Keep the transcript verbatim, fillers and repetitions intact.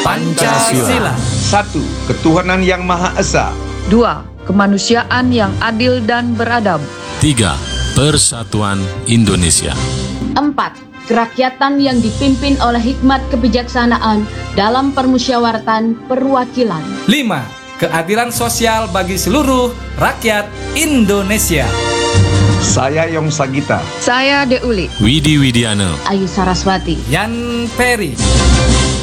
Pancasila. Satu, ketuhanan yang Maha Esa. Dua, kemanusiaan yang adil dan beradab. Tiga, Persatuan Indonesia. Empat, kerakyatan yang dipimpin oleh hikmat kebijaksanaan dalam permusyawaratan perwakilan. Lima, keadilan sosial bagi seluruh rakyat Indonesia. Saya Yong Sagita. Saya Deuli. Widi Widiana. Ayu Saraswati. Yan Peri.